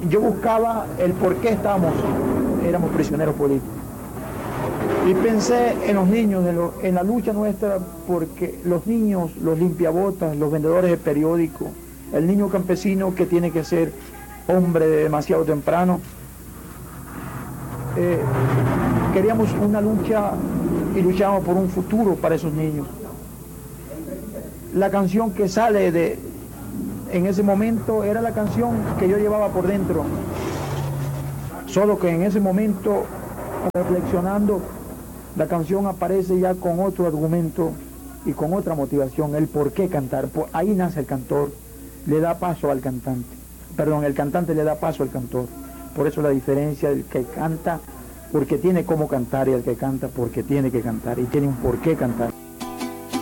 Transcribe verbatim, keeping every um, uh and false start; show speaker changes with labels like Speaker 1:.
Speaker 1: yo buscaba el por qué estábamos, éramos prisioneros políticos. Y pensé en los niños, en, lo, en la lucha nuestra, porque los niños, los limpiabotas, los vendedores de periódicos, el niño campesino que tiene que ser hombre demasiado temprano, eh, queríamos una lucha y luchábamos por un futuro para esos niños. La canción que sale de, en ese momento era la canción que yo llevaba por dentro, solo que en ese momento, reflexionando, la canción aparece ya con otro argumento y con otra motivación, el por qué cantar. Ahí nace el cantor, le da paso al cantante. Perdón, el cantante le da paso al cantor. Por eso la diferencia del que canta porque tiene cómo cantar y el que canta porque tiene que cantar y tiene un por qué cantar.